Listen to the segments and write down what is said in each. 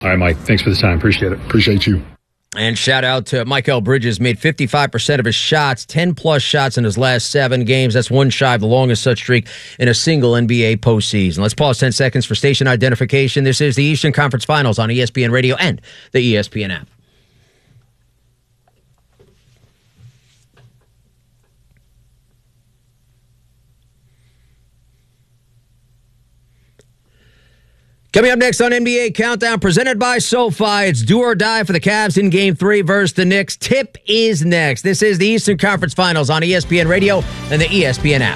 All right, Mike. Thanks for the time. Appreciate it. Appreciate you. And shout out to Mikal Bridges, made 55% of his shots, 10-plus shots in his last 7 games. That's one shy of the longest such streak in a single NBA postseason. Let's pause 10 seconds for station identification. This is the Eastern Conference Finals on ESPN Radio and the ESPN app. Coming up next on NBA Countdown, presented by SoFi, it's do or die for the Cavs in Game 3 versus the Knicks. Tip is next. This is the Eastern Conference Finals on ESPN Radio and the ESPN app.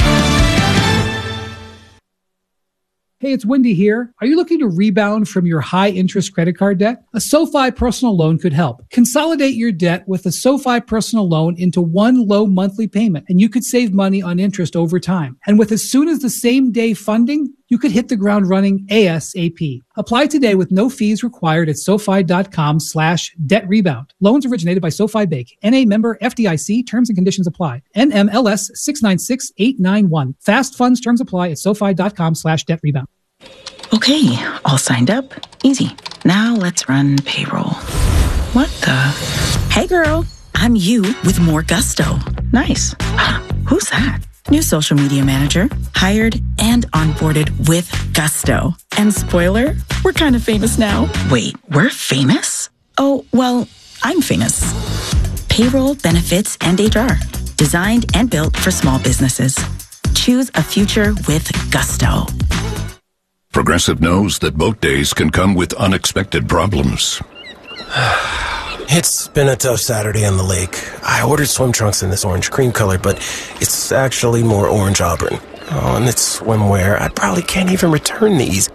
Hey, it's Wendy here. Are you looking to rebound from your high-interest credit card debt? A SoFi personal loan could help. Consolidate your debt with a SoFi personal loan into one low monthly payment, and you could save money on interest over time. And with as soon as the same day funding, you could hit the ground running ASAP. Apply today with no fees required at SoFi.com/debt rebound. Loans originated by SoFi Bank. NA member FDIC. Terms and conditions apply. NMLS 696891. Fast funds terms apply at SoFi.com/debt rebound. Okay, all signed up. Easy. Now let's run payroll. What the? Hey girl, I'm you with more gusto. Nice. Who's that? New social media manager, hired and onboarded with gusto. And spoiler, we're kind of famous now. Wait, we're famous? Oh, well, I'm famous. Payroll, benefits, and HR. Designed and built for small businesses. Choose a future with gusto. Progressive knows that boat days can come with unexpected problems. It's been a tough Saturday on the lake. I ordered swim trunks in this orange cream color, but it's actually more orange auburn. Oh, and it's swimwear. I probably can't even return these.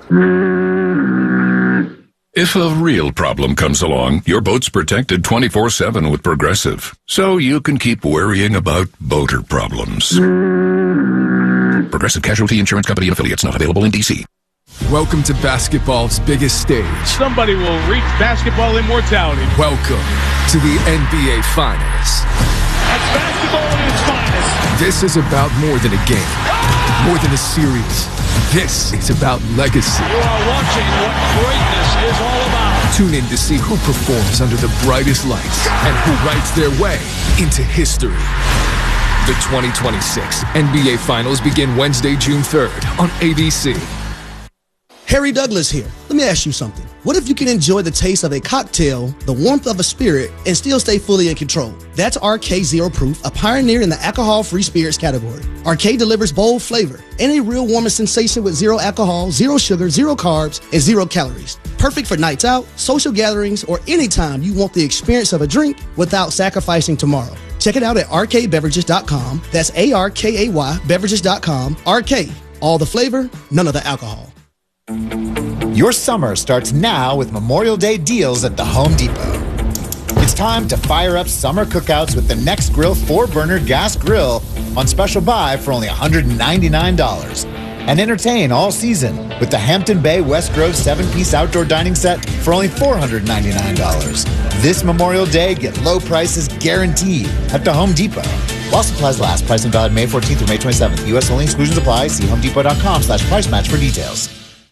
If a real problem comes along, your boat's protected 24/7 with Progressive, so you can keep worrying about boater problems. Progressive Casualty Insurance Company and Affiliates, not available in D.C. Welcome to basketball's biggest stage. Somebody will reach basketball immortality. Welcome to the NBA Finals. That's basketball at its finest. This is about more than a game, more than a series. This is about legacy. You are watching what greatness is all about. Tune in to see who performs under the brightest lights and who writes their way into history. The 2026 NBA Finals begin Wednesday, June 3rd on ABC. Harry Douglas here. Let me ask you something. What if you can enjoy the taste of a cocktail, the warmth of a spirit, and still stay fully in control? That's RK Zero Proof, a pioneer in the alcohol-free spirits category. RK delivers bold flavor and a real warming sensation with zero alcohol, zero sugar, zero carbs, and 0 calories. Perfect for nights out, social gatherings, or anytime you want the experience of a drink without sacrificing tomorrow. Check it out at rkbeverages.com. That's ARKAY beverages.com. RK, all the flavor, none of the alcohol. Your summer starts now with Memorial Day deals at the Home Depot. It's time to fire up summer cookouts with the Nextgrill 4-burner gas grill on special buy for only $199. And entertain all season with the Hampton Bay West Grove 7-piece outdoor dining set for only $499. This Memorial Day, get low prices guaranteed at the Home Depot. While supplies last, pricing valid May 14th through May 27th. U.S. only, exclusions apply. See homedepot.com/price match for details.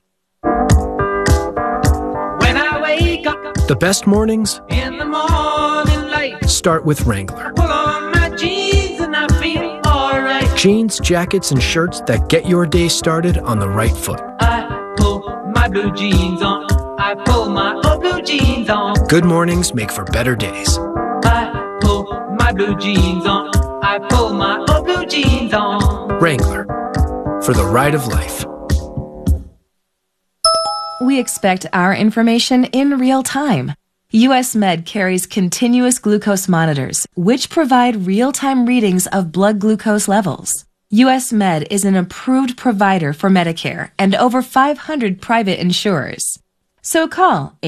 The best mornings in the morning light start with Wrangler. Pull on my jeans and I feel alright. Jeans, jackets, and shirts that get your day started on the right foot. I pull my blue jeans on. I pull my old blue jeans on. Good mornings make for better days. I pull my blue jeans on. I pull my old blue jeans on. Wrangler, for the ride of life. We expect our information in real time. US Med carries continuous glucose monitors, which provide real-time readings of blood glucose levels. US Med is an approved provider for Medicare and over 500 private insurers. So call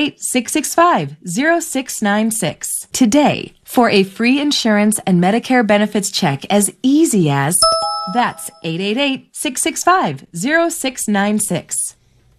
888-665-0696 today for a free insurance and Medicare benefits check as easy as... That's 888-665-0696.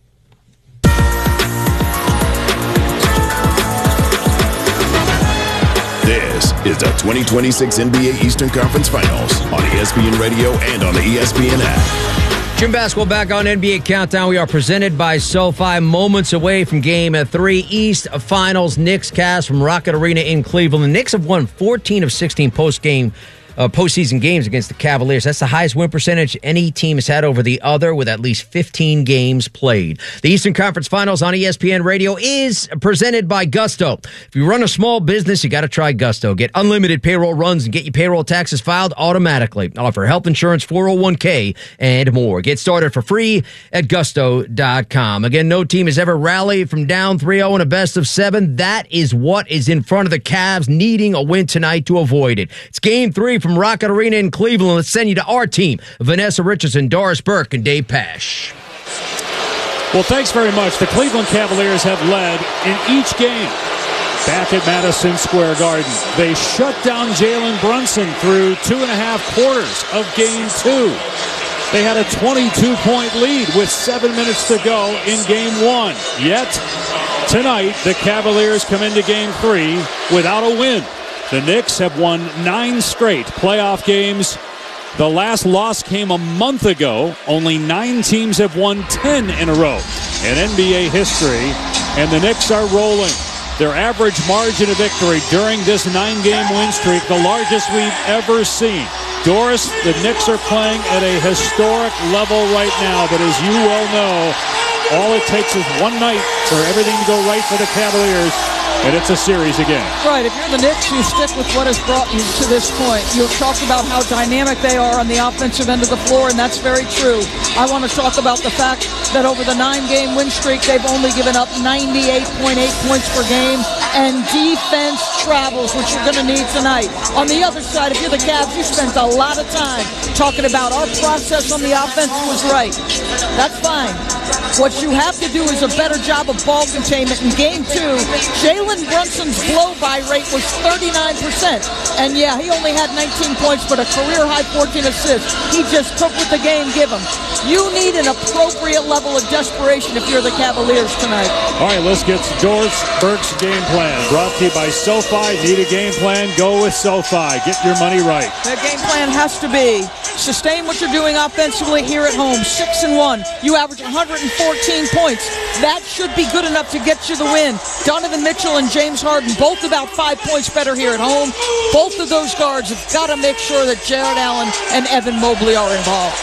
This is the 2026 NBA Eastern Conference Finals on ESPN Radio and on the ESPN app. Jim Basketball back on NBA Countdown. We are presented by SoFi, moments away from Game 3 East Finals. Knicks Cavs from Rocket Arena in Cleveland. The Knicks have won 14 of 16 postseason games against the Cavaliers. That's the highest win percentage any team has had over the other, with at least 15 games played. The Eastern Conference Finals on ESPN Radio is presented by Gusto. If you run a small business, you got to try Gusto. Get unlimited payroll runs and get your payroll taxes filed automatically. Offer health insurance, 401k, and more. Get started for free at gusto.com. Again, no team has ever rallied from down 3-0 in a best of 7. That is what is in front of the Cavs, needing a win tonight to avoid it. It's Game 3 from Rocket Arena in Cleveland. Let's send you to our team, Vanessa Richardson, Doris Burke, and Dave Pasch. Well, thanks very much. The Cleveland Cavaliers have led in each game back at Madison Square Garden. They shut down Jalen Brunson through 2.5 quarters of Game 2. They had a 22-point lead with 7 minutes to go in Game 1. Yet, tonight, the Cavaliers come into Game 3 without a win. The Knicks have won 9 straight playoff games. The last loss came a month ago. Only 9 teams have won 10 in a row in NBA history, and the Knicks are rolling. Their average margin of victory during this 9-game win streak, the largest we've ever seen. Doris, the Knicks are playing at a historic level right now, but as you well know, all it takes is one night for everything to go right for the Cavaliers, and it's a series again. Right. If you're the Knicks, you stick with what has brought you to this point. You've talked about how dynamic they are on the offensive end of the floor, and that's very true. I want to talk about the fact that over the 9-game win streak, they've only given up 98.8 points per game, and defense travels, which you're going to need tonight. On the other side, if you're the Cavs, you spent a lot of time talking about our process on the offense was right. That's fine. What you have to do is a better job of ball containment. In Game 2, Jalen Brunson's blow-by rate was 39%. And yeah, he only had 19 points, but a career-high 14 assists. He just took what the game gave him. You need an appropriate level of desperation if you're the Cavaliers tonight. All right, let's get to Doris Burke's game plan. Brought to you by SoFi. Need a game plan? Go with SoFi. Get your money right. The game plan has to be sustain what you're doing offensively here at home. 6-1. You average 114 points. That should be good enough to get you the win. Donovan Mitchell and James Harden, both about 5 points better here at home. Both of those guards have got to make sure that Jared Allen and Evan Mobley are involved.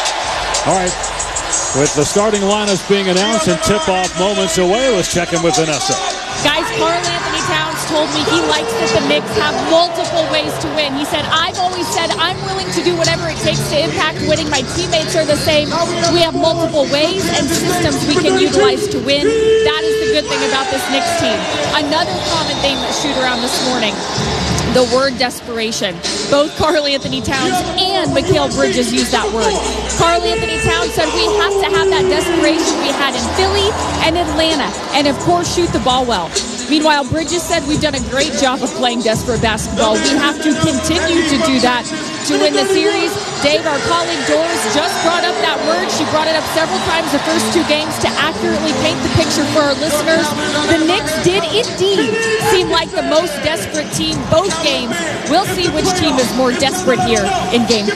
All right. With the starting lineups being announced and tip-off moments away, let's check in with Vanessa. Guys, Karl-Anthony Towns told me he likes that the Knicks have multiple ways to win. He said, I've always said I'm willing to do whatever it takes to impact winning. My teammates are the same. We have multiple ways and systems we can utilize to win. That is the good thing about this Knicks team. Another common theme that shoot around this morning, the word desperation. Both Karl-Anthony Towns and Mikal Bridges used that word. Karl-Anthony Towns said we have to have that desperation we had in Philly and Atlanta, and of course shoot the ball well. Meanwhile, Bridges said we've done a great job of playing desperate basketball. We have to continue to do that to win the series. Dave, our colleague Doris, just brought up that word. She brought it up several times the first 2 games to accurately paint the picture for our listeners. The Knicks did indeed seem like the most desperate team both games. We'll see which team is more desperate here in Game 3.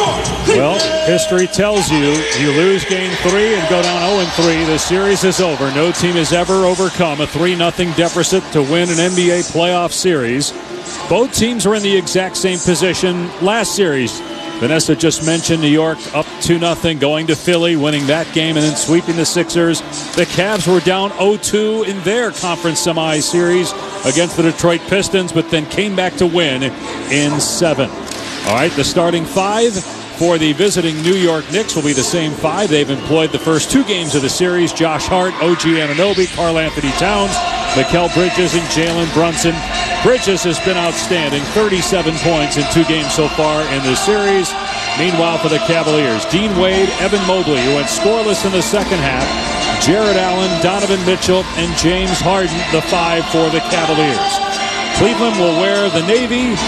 Well, history tells you lose Game 3 and go down 0-3. The series is over. No team has ever overcome a 3-0 deficit to win an NBA playoff series. Both teams were in the exact same position last series. Vanessa just mentioned New York up 2-0, going to Philly, winning that game, and then sweeping the Sixers. The Cavs were down 0-2 in their conference semi-series against the Detroit Pistons, but then came back to win in 7. All right, the starting 5 for the visiting New York Knicks will be the same 5 they've employed the first 2 games of the series. Josh Hart, OG Anunoby, Karl-Anthony Towns, Mikal Bridges, and Jalen Brunson. Bridges has been outstanding, 37 points in 2 games so far in this series. Meanwhile, for the Cavaliers, Dean Wade, Evan Mobley, who went scoreless in the second half, Jared Allen, Donovan Mitchell, and James Harden, the 5 for the Cavaliers. Cleveland will wear the navy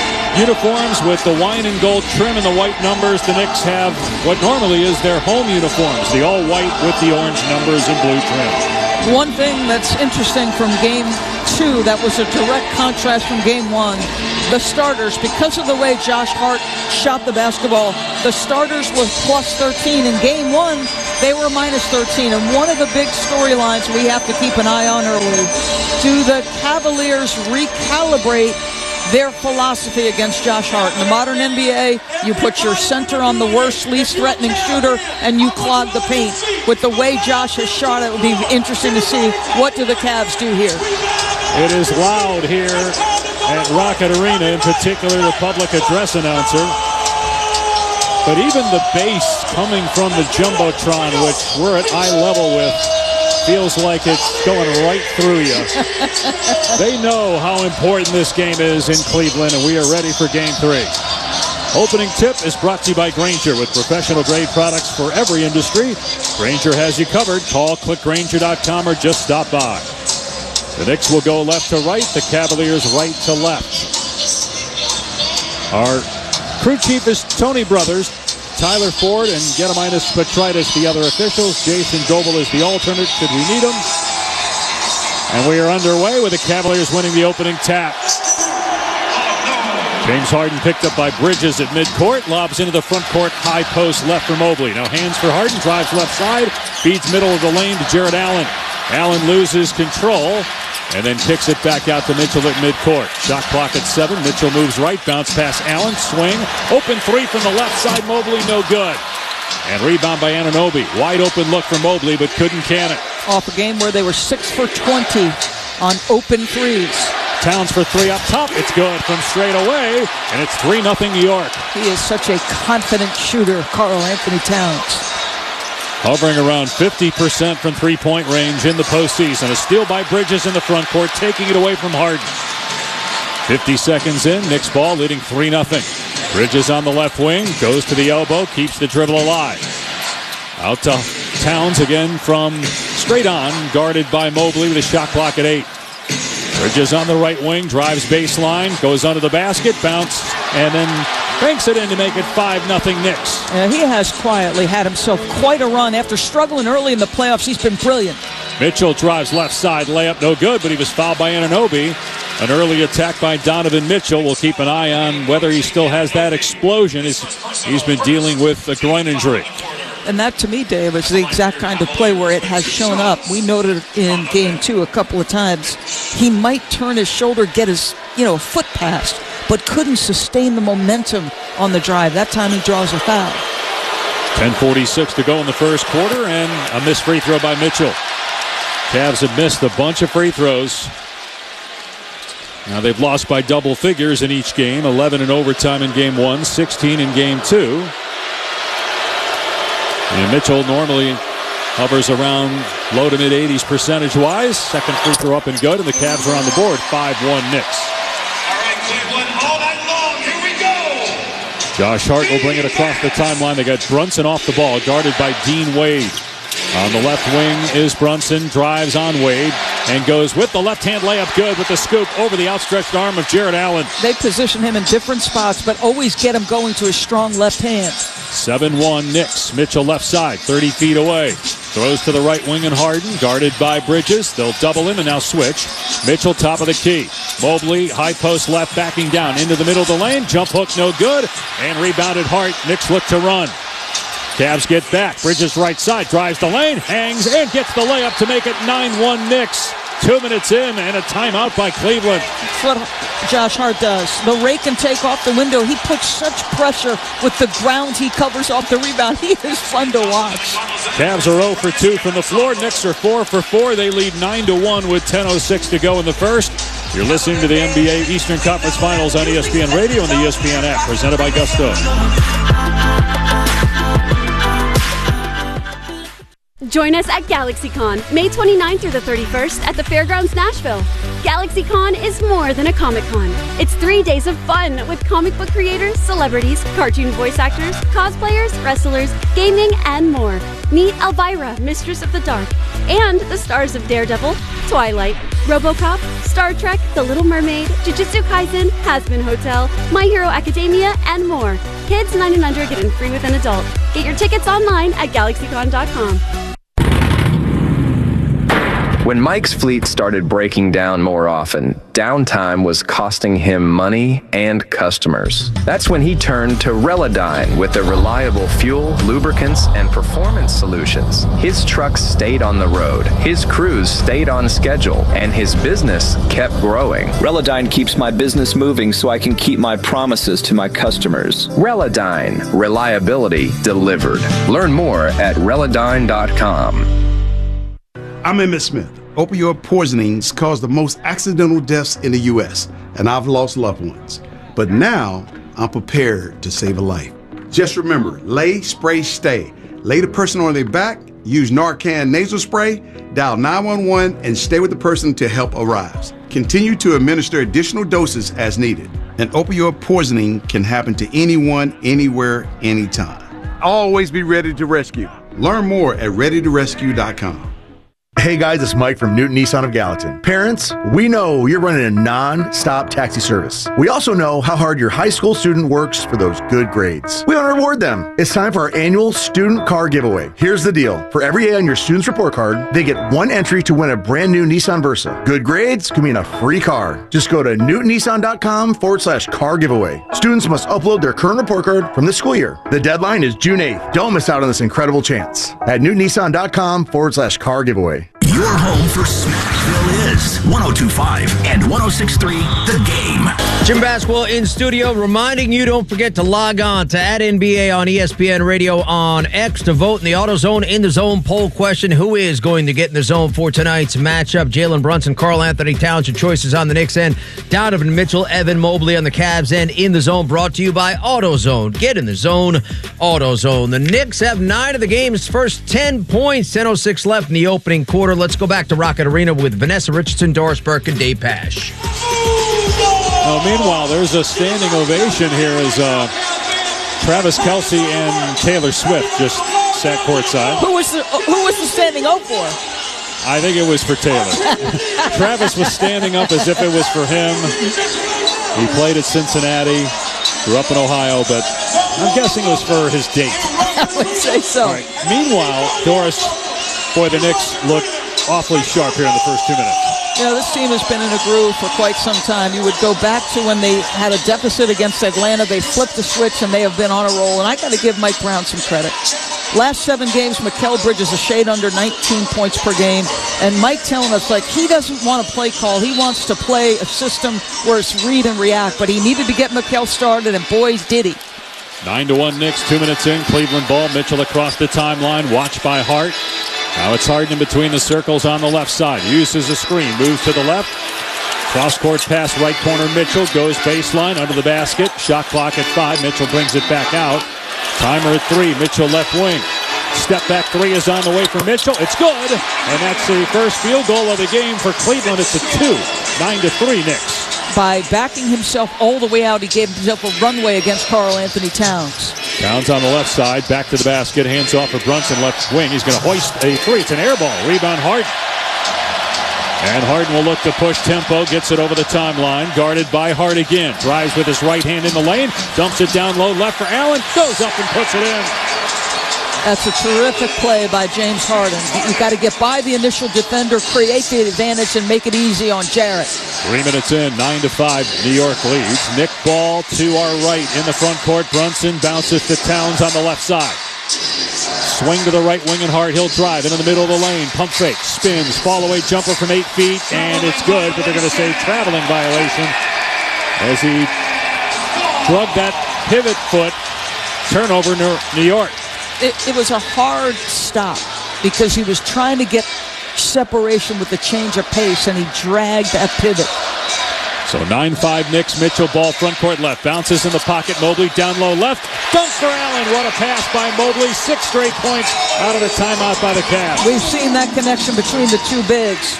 uniforms with the wine and gold trim and the white numbers. The Knicks have what normally is their home uniforms, the all-white with the orange numbers and blue trim. One thing that's interesting from Game 2 that was a direct contrast from Game 1, the starters, because of the way Josh Hart shot the basketball, the starters were plus 13. In Game 1, they were minus 13. And one of the big storylines we have to keep an eye on early, do the Cavaliers recalibrate their philosophy against Josh Hart? In the modern NBA, you put your center on the worst, least threatening shooter, and you clog the paint. With the way Josh has shot, it would be interesting to see what do the Cavs do here. It is loud here at Rocket Arena, in particular the public address announcer. But even the bass coming from the Jumbotron, which we're at eye level with, feels like it's going right through you. They know how important this game is in Cleveland, and we are ready for Game 3. Opening tip is brought to you by Grainger, with professional-grade products for every industry. Grainger has you covered. Call, clickgrainger.com, or just stop by. The Knicks will go left to right, the Cavaliers right to left. Our crew chief is Tony Brothers, Tyler Ford and Gediminas Petritis, the other officials. Jason Goebel is the alternate should we need him. And we are underway with the Cavaliers winning the opening tap. James Harden picked up by Bridges at midcourt, lobs into the front court, high post left for Mobley. No hands for Harden, drives left side, feeds middle of the lane to Jarrett Allen. Allen loses control and then kicks it back out to Mitchell at midcourt. Shot clock at 7. Mitchell moves right, bounce pass Allen, swing, open three from the left side, Mobley, no good. And rebound by Anunoby. Wide open look for Mobley, but couldn't can it. Off a game where they were 6 for 20 on open threes. Towns for three up top. It's good from straight away, and it's 3-0 New York. He is such a confident shooter, Karl Anthony Towns. Hovering around 50% from three-point range in the postseason. A steal by Bridges in the front court, taking it away from Harden. 50 seconds in, Knicks ball leading 3-0. Bridges on the left wing, goes to the elbow, keeps the dribble alive. Out to Towns again from straight on, guarded by Mobley with a shot clock at 8. Bridges on the right wing, drives baseline, goes under the basket, bounce, and then banks it in to make it 5-0 Knicks. He has quietly had himself quite a run. After struggling early in the playoffs, he's been brilliant. Mitchell drives left side, layup no good, but he was fouled by Anunoby. An early attack by Donovan Mitchell. We'll keep an eye on whether he still has that explosion. He's been dealing with a groin injury. And that, to me, Dave, is the exact kind of play where it has shown up. We noted in Game 2 a couple of times. He might turn his shoulder, get his foot past, but couldn't sustain the momentum on the drive. That time he draws a foul. 10:46 to go in the first quarter, and a missed free throw by Mitchell. Cavs have missed a bunch of free throws. Now they've lost by double figures in each game. 11 in overtime in Game 1, 16 in Game 2. And Mitchell normally hovers around low to mid 80s percentage-wise. Second free throw up and good, and the Cavs are on the board. 5-1 Knicks. All right, Cleveland, all night long. Here we go. Josh Hart will bring it across the timeline. They got Brunson off the ball, guarded by Dean Wade. On the left wing is Brunson, drives on Wade, and goes with the left-hand layup good with the scoop over the outstretched arm of Jarrett Allen. They position him in different spots, but always get him going to his strong left hand. 7-1 Knicks. Mitchell left side, 30 feet away. Throws to the right wing and Harden, guarded by Bridges. They'll double him and now switch. Mitchell top of the key. Mobley, high post left, backing down into the middle of the lane. Jump hook, no good. And rebounded Hart. Knicks look to run. Cavs get back. Bridges right side, drives the lane, hangs, and gets the layup to make it 9-1 Knicks. 2 minutes in, and a timeout by Cleveland. That's what Josh Hart does. The rake and take off the window. He puts such pressure with the ground he covers off the rebound. He is fun to watch. Cavs are 0 for 2 from the floor. Knicks are 4 for 4. They lead 9-1 with 10:06 to go in the first. You're listening to the NBA Eastern Conference Finals on ESPN Radio and the ESPN app, presented by Gusto. Join us at GalaxyCon, May 29th through the 31st at the Fairgrounds Nashville. GalaxyCon is more than a Comic-Con. It's 3 days of fun with comic book creators, celebrities, cartoon voice actors, cosplayers, wrestlers, gaming, and more. Meet Elvira, Mistress of the Dark, and the stars of Daredevil, Twilight, RoboCop, Star Trek, The Little Mermaid, Jujutsu Kaisen, Hazbin Hotel, My Hero Academia, and more. Kids 9 and under get in free with an adult. Get your tickets online at GalaxyCon.com. When Mike's fleet started breaking down more often, downtime was costing him money and customers. That's when he turned to Relodyne with their reliable fuel, lubricants, and performance solutions. His trucks stayed on the road, his crews stayed on schedule, and his business kept growing. Relodyne keeps my business moving so I can keep my promises to my customers. Relodyne, reliability delivered. Learn more at Relodyne.com. I'm Emmett Smith. Opioid poisonings cause the most accidental deaths in the U.S., and I've lost loved ones. But now, I'm prepared to save a life. Just remember, lay, spray, stay. Lay the person on their back, use Narcan nasal spray, dial 911, and stay with the person until help arrives. Continue to administer additional doses as needed. And opioid poisoning can happen to anyone, anywhere, anytime. Always be ready to rescue. Learn more at readytorescue.com. Hey guys, it's Mike from Newton Nissan of Gallatin. Parents, we know you're running a non-stop taxi service. We also know how hard your high school student works for those good grades. We want to reward them. It's time for our annual student car giveaway. Here's the deal. For every A on your student's report card, they get one entry to win a brand new Nissan Versa. Good grades can mean a free car. Just go to newtonnissan.com/car giveaway. Students must upload their current report card from this school year. The deadline is June 8th. Don't miss out on this incredible chance. At newtonnissan.com/car giveaway. Your home for Smackville is 102.5 and 106.3 The Game. Jim Basketball in studio, reminding you don't forget to log on to @NBA on ESPN Radio on X to vote in the AutoZone In the Zone poll question. Who is going to get in the zone for tonight's matchup? Jalen Brunson, Karl Anthony Towns, your choices on the Knicks end. Donovan Mitchell, Evan Mobley on the Cavs end. In the Zone brought to you by AutoZone. Get in the zone, AutoZone. The Knicks have 9 of the game's first 10 points. 10:06 left in the opening quarter. Let's go back to Rocket Arena with Vanessa Richardson, Doris Burke, and Dave Pasch. Meanwhile, there's a standing ovation here as Travis Kelce and Taylor Swift just sat courtside. Who was the standing O for? I think it was for Taylor. Travis was standing up as if it was for him. He played at Cincinnati, grew up in Ohio, but I'm guessing it was for his date. I would say so. All right. Meanwhile, Doris, boy, the Knicks look awfully sharp here in the first 2 minutes. You know, this team has been in a groove for quite some time. You would go back to when they had a deficit against Atlanta. They flipped the switch, and they have been on a roll. And I got to give Mike Brown some credit. Last 7 games, Mikal Bridges a shade under 19 points per game. And Mike telling us, like, he doesn't want a play call. He wants to play a system where it's read and react. But he needed to get Mikal started, and boys, did he. 9-1 Knicks, 2 minutes in. Cleveland ball. Mitchell across the timeline. Watched by Hart. Now it's Harden in between the circles on the left side. Uses a screen. Moves to the left. Cross-court pass, right corner. Mitchell goes baseline under the basket. Shot clock at 5. Mitchell brings it back out. Timer at 3. Mitchell left wing. Step back 3 is on the way for Mitchell. It's good. And that's the first field goal of the game for Cleveland. It's a 2. 9-3 Knicks. By backing himself all the way out, he gave himself a runway against Karl Anthony Towns. Towns on the left side, back to the basket, hands off for Brunson, left wing. He's going to hoist a 3. It's an air ball. Rebound Harden. And Harden will look to push tempo, gets it over the timeline, guarded by Hart again. Drives with his right hand in the lane, dumps it down low left for Allen, goes up and puts it in. That's a terrific play by James Harden. You've got to get by the initial defender, create the advantage, and make it easy on Jarrett. 3 minutes in, 9-5, New York leads. Nick Ball to our right in the front court. Brunson bounces to Towns on the left side. Swing to the right wing and Hart. He'll drive into the middle of the lane. Pump fake, spins, fall away jumper from 8 feet, and it's good, but they're going to say traveling violation as he drugged that pivot foot. Turnover, New York. It was a hard stop because he was trying to get separation with the change of pace, and he dragged that pivot. So 9-5 Knicks. Mitchell ball front court left. Bounces in the pocket. Mobley down low left. Dunks for Allen. What a pass by Mobley. 6 straight points out of the timeout by the Cavs. We've seen that connection between the two bigs.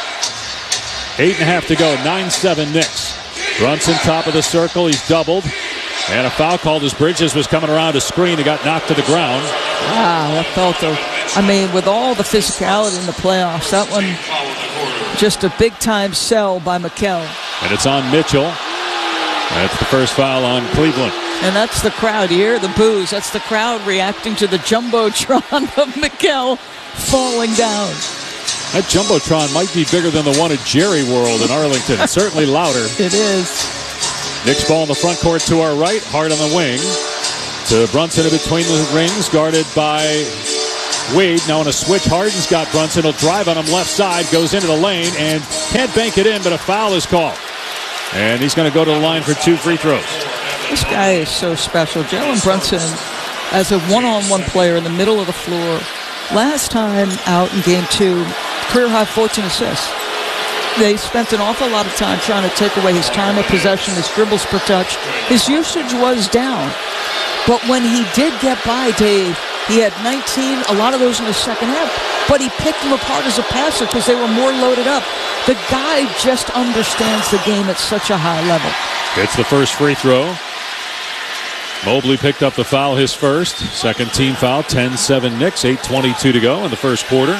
8.5 to go. 9-7 Knicks. Brunson top of the circle. He's doubled. And a foul called as Bridges was coming around a screen. He got knocked to the ground. That felt with all the physicality in the playoffs, that one just a big-time sell by Mikal. And it's on Mitchell. That's the first foul on Cleveland. And that's the crowd. You hear the boos. That's the crowd reacting to the jumbotron of Mikal falling down. That Jumbotron might be bigger than the one at Jerry World in Arlington. It's certainly louder. It is. Knicks ball in the front court to our right. Hart on the wing. To Brunson in between the rings, guarded by Wade. Now on a switch, Harden's got Brunson. He'll drive on him left side, goes into the lane, and can't bank it in, but a foul is called. And he's going to go to the line for 2 free throws. This guy is so special. Jalen Brunson, as a one-on-one player in the middle of the floor, last time out in game 2, career-high 14 assists. They spent an awful lot of time trying to take away his time of possession, his dribbles per touch. His usage was down. But when he did get by, Dave, he had 19, a lot of those in the second half. But he picked them apart as a passer because they were more loaded up. The guy just understands the game at such a high level. It's the first free throw. Mobley picked up the foul, his first. Second team foul, 10-7 Knicks, 8:22 to go in the first quarter.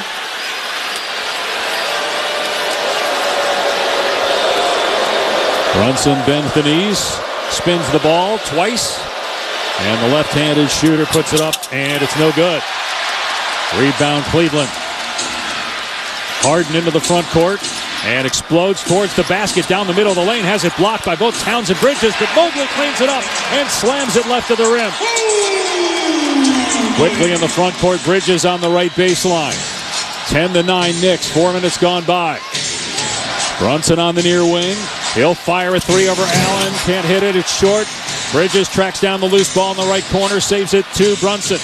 Brunson bends the knees, spins the ball twice, and the left-handed shooter puts it up, and it's no good. Rebound Cleveland. Harden into the front court and explodes towards the basket down the middle of the lane. Has it blocked by both Towns and Bridges, but Mobley cleans it up and slams it left of the rim. Quickly in the front court, Bridges on the right baseline. 10-9 Knicks, 4 minutes gone by. Brunson on the near wing. He'll fire a 3 over Allen. Can't hit it, it's short. Bridges tracks down the loose ball in the right corner, saves it to Brunson.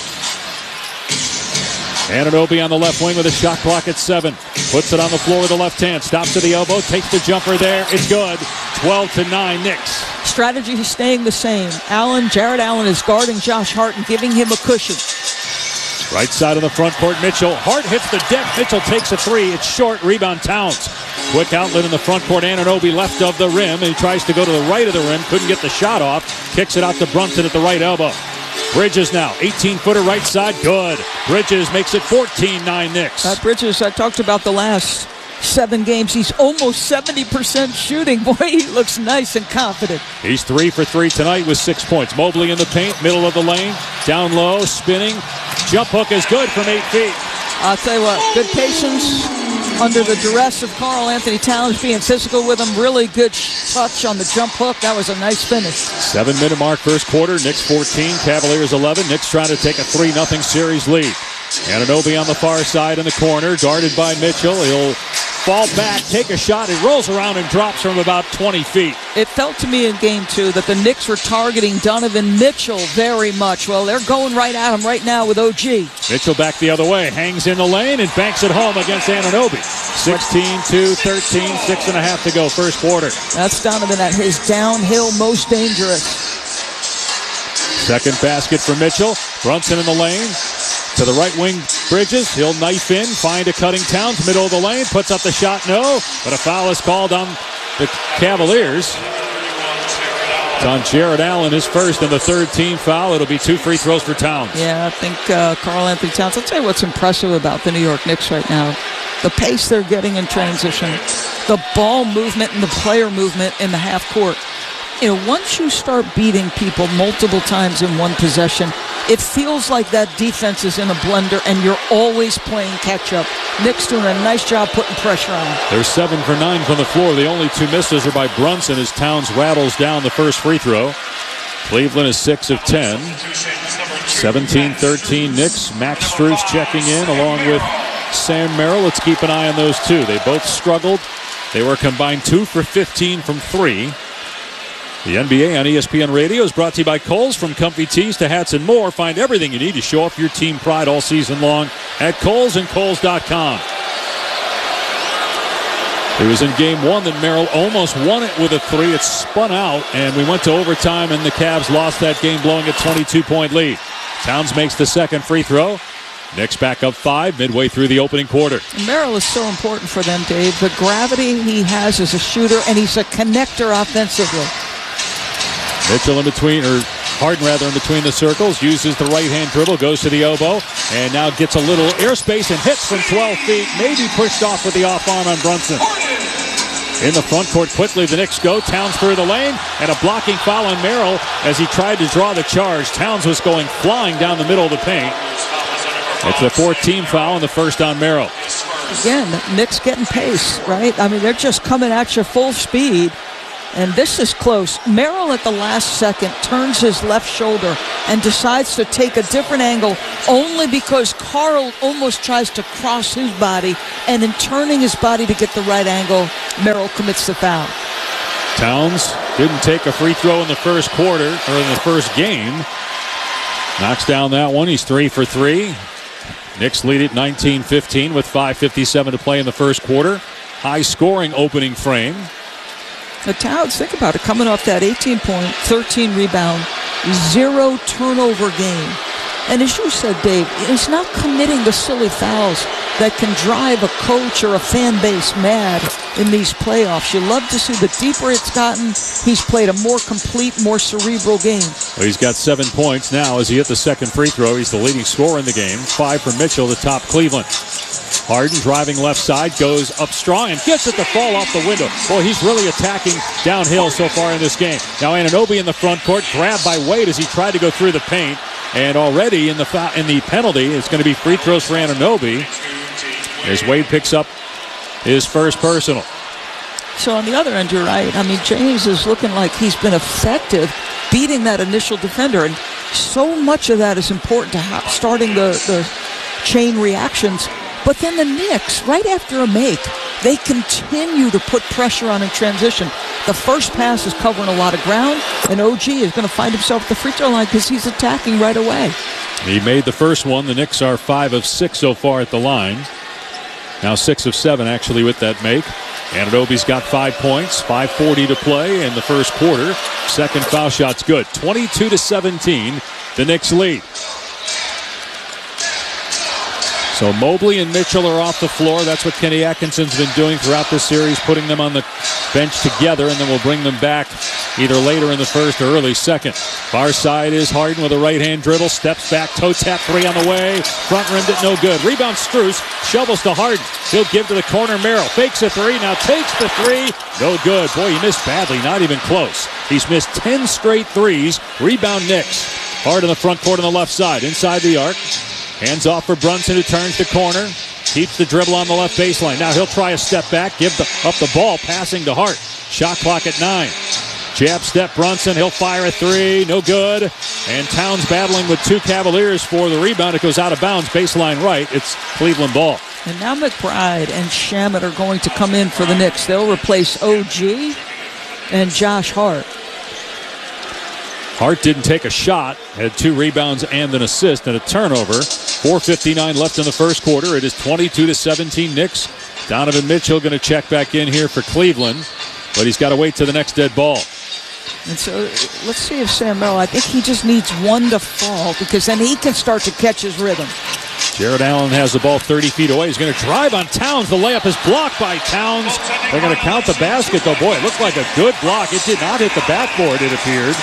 Anunoby on the left wing with a shot clock at 7. Puts it on the floor with the left hand. Stops to the elbow. Takes the jumper there. It's good. 12-9 Knicks. Strategy is staying the same. Jared Allen is guarding Josh Hart and giving him a cushion. Right side of the front court, Mitchell. Hart hits the deck. Mitchell takes a 3. It's short. Rebound Towns. Quick outlet in the front court. Anunoby left of the rim. He tries to go to the right of the rim. Couldn't get the shot off. Kicks it out to Brunson at the right elbow. Bridges now, 18-footer right side, good. Bridges makes it 14-9 Knicks. Bridges, I talked about the last 7 games. He's almost 70% shooting. Boy, he looks nice and confident. He's 3 for 3 tonight with 6 points. Mobley in the paint, middle of the lane, down low, spinning. Jump hook is good from 8 feet. I'll tell you what, good patience under the duress of Karl Anthony Towns being physical with him. Really good touch on the jump hook. That was a nice finish. 7-minute mark first quarter. Knicks 14, Cavaliers 11. Knicks trying to take a 3-0 series lead. Anunoby on the far side in the corner, guarded by Mitchell. He'll fall back, take a shot. It rolls around and drops from about 20 feet. It felt to me in game 2 that the Knicks were targeting Donovan Mitchell very much. Well, they're going right at him right now with OG. Mitchell back the other way, hangs in the lane and banks it home against Anunoby. 16-2, 13, 6.5 to go, first quarter. That's Donovan at his downhill most dangerous. Second basket for Mitchell. Brunson in the lane. To the right wing, Bridges. He'll knife in, find a cutting Towns, middle of the lane, puts up the shot, no. But a foul is called on the Cavaliers. It's on Jared Allen, his first and the third team foul. It'll be 2 free throws for Towns. Yeah, I think Karl Anthony Towns. I'll tell you what's impressive about the New York Knicks right now. The pace they're getting in transition, the ball movement and the player movement in the half court. You know, once you start beating people multiple times in one possession, it feels like that defense is in a blender and you're always playing catch-up. Knicks doing a nice job putting pressure on them. They're 7 for 9 from the floor. The only 2 misses are by Brunson as Towns rattles down the first free throw. Cleveland is 6 of 10. 17-13 Knicks. Max Strus checking in along with Sam Merrill. Let's keep an eye on those two. They both struggled. They were combined 2 for 15 from 3. The NBA on ESPN Radio is brought to you by Kohl's. From comfy tees to hats and more, find everything you need to show off your team pride all season long at Kohl's and Kohl's.com. It was in game 1 that Merrill almost won it with a 3. It spun out, and we went to overtime, and the Cavs lost that game, blowing a 22-point lead. Towns makes the second free throw. Knicks back up 5 midway through the opening quarter. Merrill is so important for them, Dave. The gravity he has as a shooter, and he's a connector offensively. Mitchell in between, or Harden rather, in between the circles, uses the right-hand dribble, goes to the elbow, and now gets a little airspace and hits from 12 feet, maybe pushed off with the off arm on Brunson. In the front court quickly, the Knicks go. Towns through the lane, and a blocking foul on Merrill as he tried to draw the charge. Towns was going flying down the middle of the paint. It's the 4th team foul and the first on Merrill. again, Knicks getting pace, right? I mean, they're just coming at you full speed. And this is close. Merrill at the last second turns his left shoulder and decides to take a different angle only because Carl almost tries to cross his body, and in turning his body to get the right angle, Merrill commits the foul. Towns didn't take a free throw in the first quarter, or in the first game. Knocks down that one. He's 3 for 3. Knicks lead it 19-15 with 5:57 to play in the first quarter. High scoring opening frame. The Towns, think about it, coming off that 18-point, 13 rebound, 0 turnover game. And as you said, Dave, he's not committing the silly fouls that can drive a coach or a fan base mad in these playoffs. You love to see the deeper it's gotten, he's played a more complete, more cerebral game. Well, he's got 7 points now as he hit the second free throw. He's the leading scorer in the game. 5 for Mitchell to top Cleveland. Harden driving left side, goes up strong and gets it to fall off the window. Boy, he's really attacking downhill so far in this game. Now Anunoby in the front court, grabbed by Wade as he tried to go through the paint. And already in the penalty, it's going to be free throws for Anunoby as Wade picks up his first personal. So on the other end, you're right. I mean, James is looking like he's been effective beating that initial defender. And so much of that is important to starting the chain reactions. But then the Knicks, right after a make, they continue to put pressure on in transition. The first pass is covering a lot of ground, and OG is going to find himself at the free throw line because he's attacking right away. He made the first one. The Knicks are 5 of 6 so far at the line. Now 6 of 7 actually with that make. Anunoby's got 5 points, 5:40 to play in the first quarter. Second foul shot's good. 22-17, the Knicks lead. So Mobley and Mitchell are off the floor. That's what Kenny Atkinson's been doing throughout this series, putting them on the bench together, and then we'll bring them back either later in the first or early second. Far side is Harden with a right-hand dribble, steps back, toe tap three on the way, front rimmed it, no good. Rebound Strus, shovels to Harden. He'll give to the corner, Merrill fakes a three, now takes the three, no good. Boy, he missed badly, not even close. He's missed 10 straight threes. Rebound Knicks. Harden in the front court on the left side, inside the arc. Hands off for Brunson, who turns the corner. Keeps the dribble on the left baseline. Now he'll try a step back, give up the ball, passing to Hart. Shot clock at 9. Jab step Brunson, he'll fire a three, no good. And Towns battling with 2 Cavaliers for the rebound. It goes out of bounds, baseline right. It's Cleveland ball. And now McBride and Shamet are going to come in for the Knicks. They'll replace OG and Josh Hart. Hart didn't take a shot, had 2 rebounds and an assist and a turnover. 4:59 left in the first quarter. It is 22-17 Knicks. Donovan Mitchell going to check back in here for Cleveland, but he's got to wait to the next dead ball. And so let's see if Sam Merrill, I think he just needs one to fall because then he can start to catch his rhythm. Jared Allen has the ball 30 feet away. He's going to drive on Towns. The layup is blocked by Towns. They're going to count the basket, though. Boy, it looked like a good block. It did not hit the backboard, it appeared,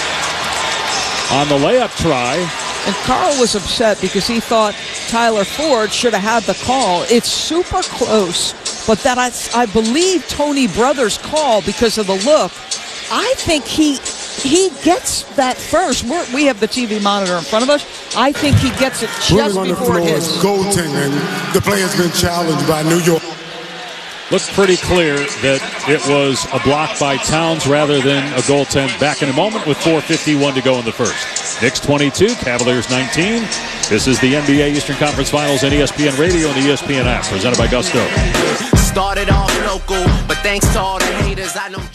on the layup try. And Carl was upset because he thought Tyler Ford should have had the call. It's super close, but that I believe Tony Brothers' call because of the look. I think he gets that first. We have the TV monitor in front of us. I think he gets it just before it hits. Goaltending. The play has been challenged by New York. Looks pretty clear that it was a block by Towns rather than a goaltend. Back in a moment with 4:51 to go in the first. Knicks 22, Cavaliers 19. This is the NBA Eastern Conference Finals on ESPN Radio and the ESPN app, presented by Gusto. Started off local, but thanks to all the haters, I know.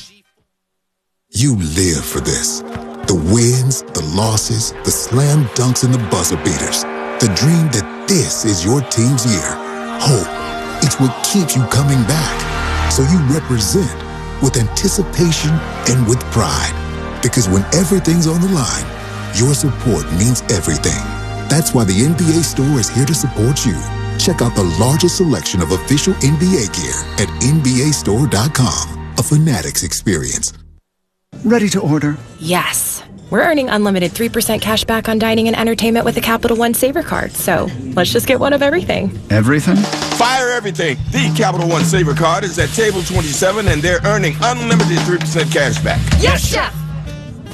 You live for this. The wins, the losses, the slam dunks, and the buzzer beaters. The dream that this is your team's year. Hope. It's what keeps you coming back. So you represent with anticipation and with pride. Because when everything's on the line, your support means everything. That's why the NBA Store is here to support you. Check out the largest selection of official NBA gear at NBAstore.com. A Fanatics experience. Ready to order? Yes. We're earning unlimited 3% cash back on dining and entertainment with a Capital One Saver card. So let's just get one of everything. Everything? Fire everything. The Capital One Saver card is at table 27 and they're earning unlimited 3% cash back. Yes, Chef!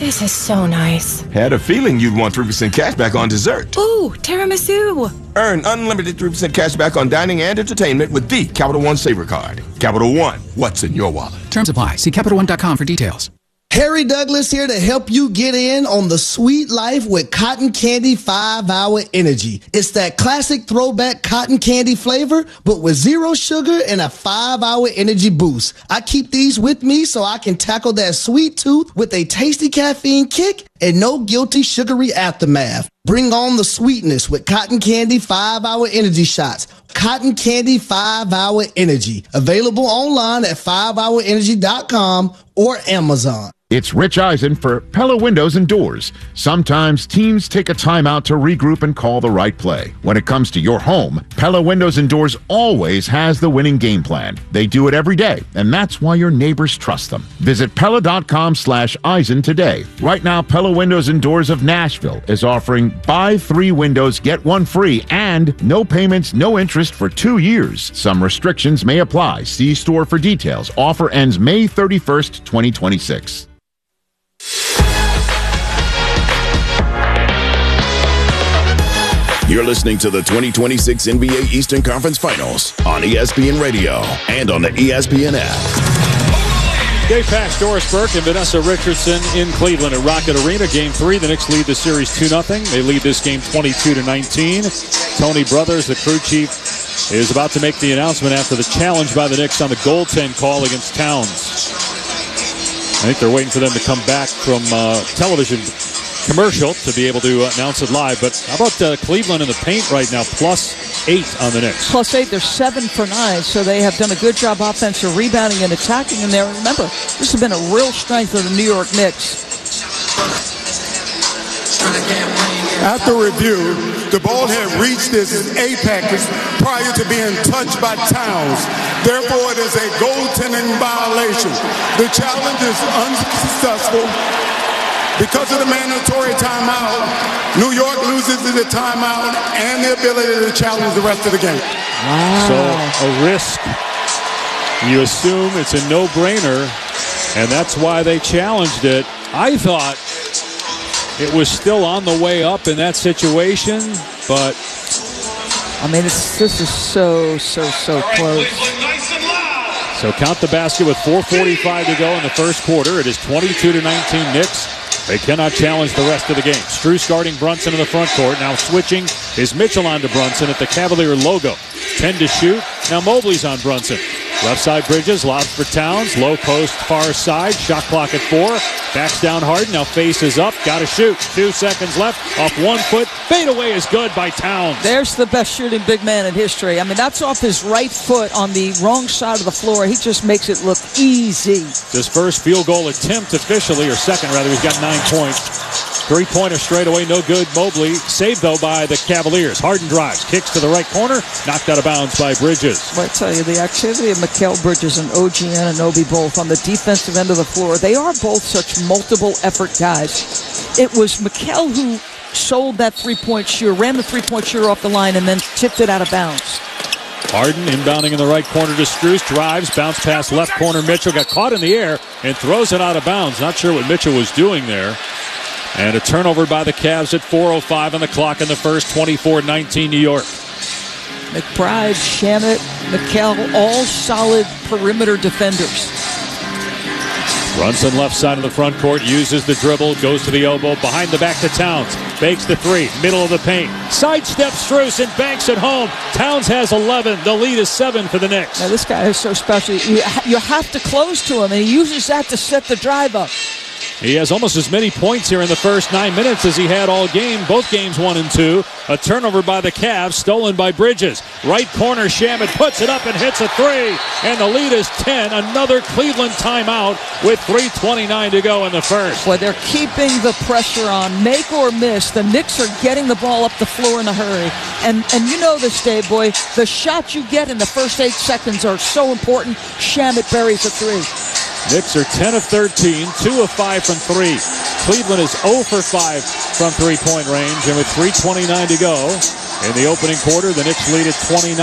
This is so nice. Had a feeling you'd want 3% cash back on dessert. Ooh, tiramisu. Earn unlimited 3% cash back on dining and entertainment with the Capital One Saver Card. Capital One, what's in your wallet? Terms apply. See CapitalOne.com for details. Harry Douglas here to help you get in on the sweet life with Cotton Candy 5-Hour Energy. It's that classic throwback cotton candy flavor, but with 0 sugar and a 5-hour energy boost. I keep these with me so I can tackle that sweet tooth with a tasty caffeine kick and no guilty sugary aftermath. Bring on the sweetness with Cotton Candy 5-Hour Energy Shots. Cotton Candy 5-Hour Energy. Available online at 5hourenergy.com or Amazon. It's Rich Eisen for Pella Windows and Doors. Sometimes teams take a timeout to regroup and call the right play. When it comes to your home, Pella Windows and Doors always has the winning game plan. They do it every day, and that's why your neighbors trust them. Visit Pella.com/Eisen today. Right now, Pella Windows and Doors of Nashville is offering buy 3 windows, get 1 free, and no payments, no interest for 2 years. Some restrictions may apply. See store for details. Offer ends May 31st, 2026. You're listening to the 2026 NBA Eastern Conference Finals on ESPN Radio and on the ESPN app. Dave Pasch, Doris Burke, and Vanessa Richardson in Cleveland at Rocket Arena. Game 3, the Knicks lead the series 2-0. They lead this game 22-19. Tony Brothers, the crew chief, is about to make the announcement after the challenge by the Knicks on the goaltend call against Towns. I think they're waiting for them to come back from television commercial to be able to announce it live. But how about Cleveland in the paint right now, +8 on the Knicks? +8, they're 7 for 9, so they have done a good job offensive rebounding and attacking in there. Remember, this has been a real strength of the New York Knicks. After review, the ball had reached its apex prior to being touched by Towns. Therefore, it is a goaltending violation. The challenge is unsuccessful. Because of the mandatory timeout, New York loses the timeout and the ability to challenge the rest of the game. Wow. So a risk. You assume it's a no-brainer, and that's why they challenged it. I thought it was still on the way up in that situation, but I mean, this is so close. So count the basket with 4:45 to go in the first quarter. It is 22-19 Knicks. They cannot challenge the rest of the game. Strus guarding Brunson in the front court. Now switching is Mitchell on to Brunson at the Cavalier logo. 10 to shoot. Now Mobley's on Brunson. Left side Bridges, lobs for Towns. Low post far side. Shot clock at 4. Backs down Harden. Now faces up. Got to shoot. 2 seconds left. Off 1 foot. Fade away is good by Towns. There's the best shooting big man in history. I mean, that's off his right foot on the wrong side of the floor. He just makes it look easy. His first field goal attempt officially, or second rather. He's got 9 points. 3-pointer straight away, no good. Mobley saved, though, by the Cavaliers. Harden drives, kicks to the right corner, knocked out of bounds by Bridges. Well, I tell you, the activity of Mikal Bridges and OG Anunoby both on the defensive end of the floor, they are both such multiple effort guys. It was Mikal who sold that three-point shooter, ran the three-point shooter off the line, and then tipped it out of bounds. Harden inbounding in the right corner to Strus, drives, bounce pass left corner. Mitchell got caught in the air and throws it out of bounds. Not sure what Mitchell was doing there. And a turnover by the Cavs at 4:05 on the clock in the first, 24-19 New York. McBride, Shamet, Mikal, all solid perimeter defenders. Brunson left side of the front court, uses the dribble, goes to the elbow, behind the back to Towns. Fakes the 3, middle of the paint. Sidesteps Strus and banks it home. Towns has 11. The lead is 7 for the Knicks. Now, this guy is so special. You have to close to him, and he uses that to set the drive up. He has almost as many points here in the first 9 minutes as he had all game, both games 1 and 2. A turnover by the Cavs, stolen by Bridges. Right corner, Shamet puts it up and hits a 3. And the lead is 10. Another Cleveland timeout with 3:29 to go in the first. Boy, they're keeping the pressure on. Make or miss, the Knicks are getting the ball up the floor in a hurry. And you know this, Dave, boy, the shots you get in the first 8 seconds are so important. Shamet buries a 3. Knicks are 10 of 13, 2 of 5 from 3. Cleveland is 0 for 5 from three-point range, and with 3:29 to go in the opening quarter, the Knicks lead at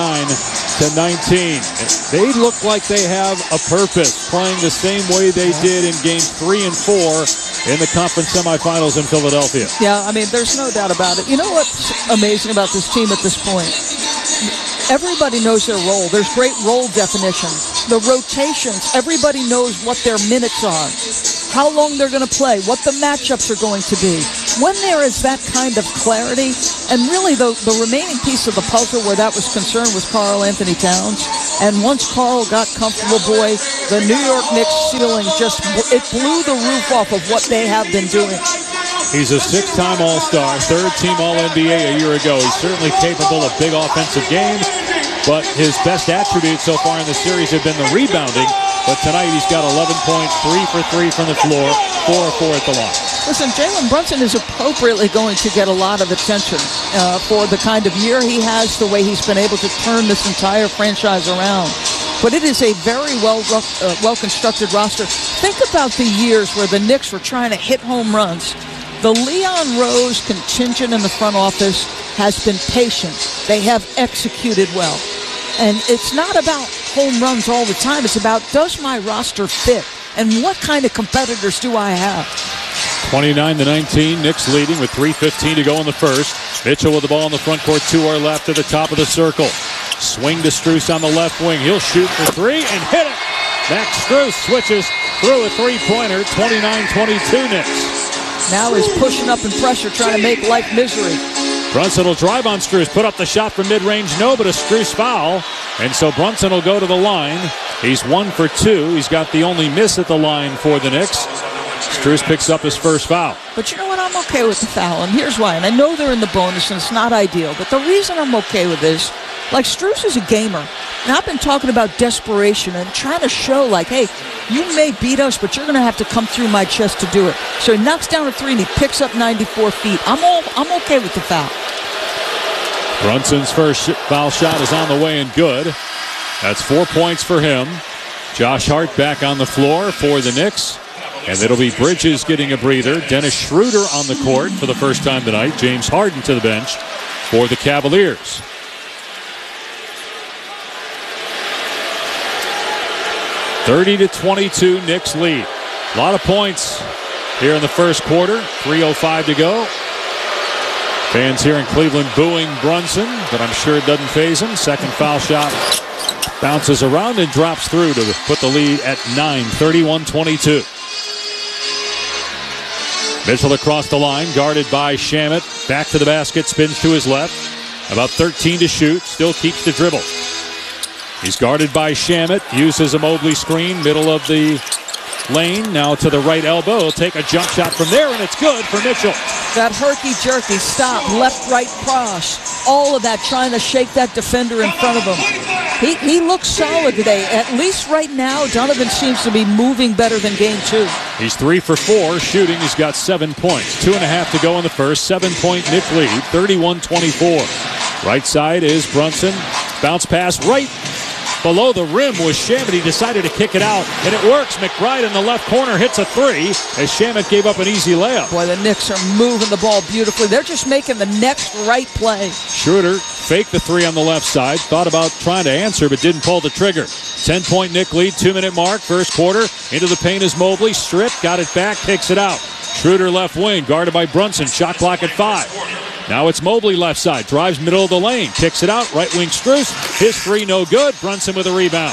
29-19. They look like they have a purpose, playing the same way they did in games 3 and 4 in the conference semifinals in Philadelphia. Yeah, I mean, there's no doubt about it. You know what's amazing about this team at this point? Everybody knows their role. There's great role definition. The rotations, everybody knows what their minutes are, how long they're going to play, what the matchups are going to be. When there is that kind of clarity, and really the remaining piece of the puzzle where that was concerned was Karl Anthony Towns. And once Karl got comfortable, boy, the New York Knicks ceiling it blew the roof off of what they have been doing. He's a 6-time All-Star, 3rd-team All-NBA a year ago. He's certainly capable of big offensive games, but his best attributes so far in the series have been the rebounding. But tonight he's got 11 points, 3 for 3 from the floor, 4 of 4 at the line. Listen, Jalen Brunson is appropriately going to get a lot of attention for the kind of year he has, the way he's been able to turn this entire franchise around. But it is a very well-constructed roster. Think about the years where the Knicks were trying to hit home runs. The Leon Rose contingent in the front office has been patient. They have executed well. And it's not about home runs all the time. It's about, does my roster fit? And what kind of competitors do I have? 29-19, Knicks leading with 3:15 to go in the first. Mitchell with the ball in the front court, to our left at the top of the circle. Swing to Strus on the left wing. He'll shoot for 3 and hit it. Max Strus switches through a three-pointer, 29-22 Knicks. Now he's pushing up in pressure, trying to make life misery. Brunson will drive on Strus, put up the shot from mid-range, no, but a Strus foul. And so Brunson will go to the line. He's 1 for 2. He's got the only miss at the line for the Knicks. Strus picks up his first foul. But you know what? I'm okay with the foul, and here's why. And I know they're in the bonus, and it's not ideal. But the reason I'm okay with this, like, Strus is a gamer. And I've been talking about desperation and trying to show, like, hey, you may beat us, but you're going to have to come through my chest to do it. So he knocks down a 3, and he picks up 94 feet. I'm okay with the foul. Brunson's first foul shot is on the way and good. That's 4 points for him. Josh Hart back on the floor for the Knicks. And it'll be Bridges getting a breather. Dennis Schroeder on the court for the first time tonight. James Harden to the bench for the Cavaliers. (30-22) Knicks lead. A lot of points here in the first quarter. 3:05 to go. Fans here in Cleveland booing Brunson, but I'm sure it doesn't faze him. Second foul shot bounces around and drops through to put the lead at 9, 31-22. Mitchell across the line, guarded by Shamet. Back to the basket, spins to his left. About 13 to shoot, still keeps the dribble. He's guarded by Shamet, uses a Mobley screen, middle of the lane, now to the right elbow. He'll take a jump shot from there, and it's good for Mitchell. That herky-jerky stop, left-right cross, all of that trying to shake that defender in front of him. He looks solid today. At least right now, Donovan seems to be moving better than game 2. He's 3 for 4 shooting. He's got 7 points. 2.5 to go in the first. 7-point Knicks lead, 31-24. Right side is Brunson. Bounce pass right below the rim was Shamet. He decided to kick it out, and it works. McBride in the left corner hits a 3 as Shamet gave up an easy layup. Boy, the Knicks are moving the ball beautifully. They're just making the next right play. Schroeder faked the 3 on the left side. Thought about trying to answer, but didn't pull the trigger. 10-point Knicks lead, 2-minute mark, first quarter. Into the paint is Mobley. Stripped, got it back, kicks it out. Schroeder left wing, guarded by Brunson. Shot clock at 5. Now it's Mobley left side. Drives middle of the lane. Kicks it out. Right wing Strus. His 3 no good. Brunson with a rebound.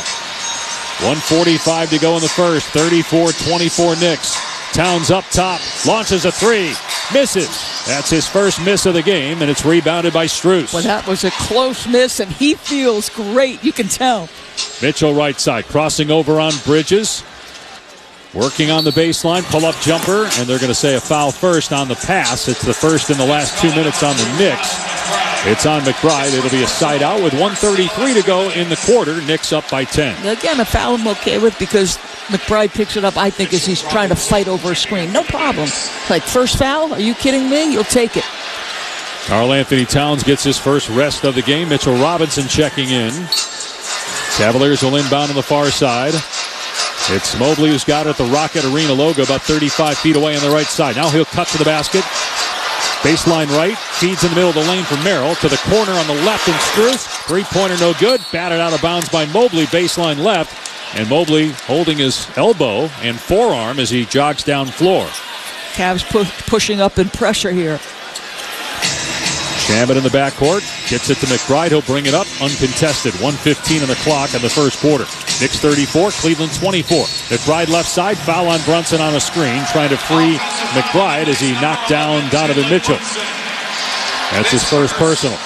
1:45 to go in the first. 34-24 Knicks. Towns up top. Launches a 3. Misses. That's his first miss of the game, and it's rebounded by Strus. Well, that was a close miss, and he feels great. You can tell. Mitchell right side. Crossing over on Bridges. Working on the baseline, pull-up jumper, and they're going to say a foul first on the pass. It's the first in the last 2 minutes on the Knicks. It's on McBride. It'll be a side out with 1:33 to go in the quarter. Knicks up by 10. Again, a foul I'm okay with because McBride picks it up, I think, as he's trying to fight over a screen. No problem. Like, first foul? Are you kidding me? You'll take it. Karl Anthony Towns gets his first rest of the game. Mitchell Robinson checking in. Cavaliers will inbound on the far side. It's Mobley who's got it at the Rocket Arena logo about 35 feet away on the right side. Now he'll cut to the basket. Baseline right. Feeds in the middle of the lane for Merrill. To the corner on the left and Strus. Three-pointer no good. Batted out of bounds by Mobley. Baseline left. And Mobley holding his elbow and forearm as he jogs down floor. Cavs pushing up in pressure here. Shamet in the backcourt, gets it to McBride. He'll bring it up uncontested. 1:15 on the clock in the first quarter. Knicks 34, Cleveland 24. McBride left side, foul on Brunson on a screen, trying to free McBride as he knocked down Donovan Mitchell. That's his first personal.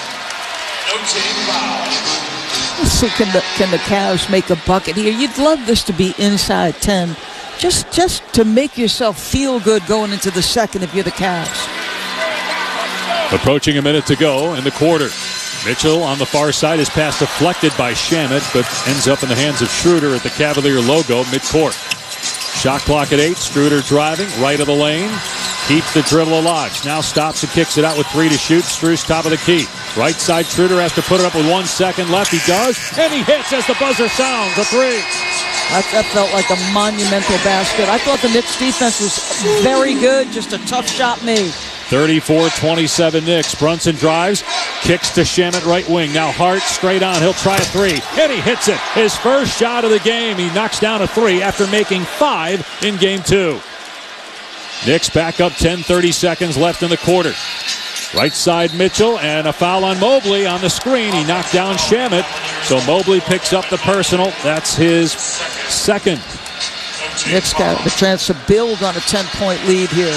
So can the Cavs make a bucket here? You'd love this to be inside 10. Just to make yourself feel good going into the second if you're the Cavs. Approaching a minute to go in the quarter. Mitchell on the far side. His pass deflected by Shamet, but ends up in the hands of Schroeder at the Cavalier logo midcourt. Shot clock at 8. Schroeder driving right of the lane. Keeps the dribble alive. Now stops and kicks it out with 3 to shoot. Strus top of the key. Right side, Schroeder has to put it up with 1 second left. He does, and he hits as the buzzer sounds. A 3. That felt like a monumental basket. I thought the Knicks defense was very good. Just a tough shot made. 34-27 Knicks. Brunson drives, kicks to Shamet right wing. Now Hart straight on. He'll try a 3, and he hits it. His first shot of the game. He knocks down a 3 after making 5 in game 2. Knicks back up 10-30 seconds left in the quarter. Right side Mitchell, and a foul on Mobley on the screen. He knocked down Shamet, so Mobley picks up the personal. That's his second. Knicks got the chance to build on a 10-point lead here.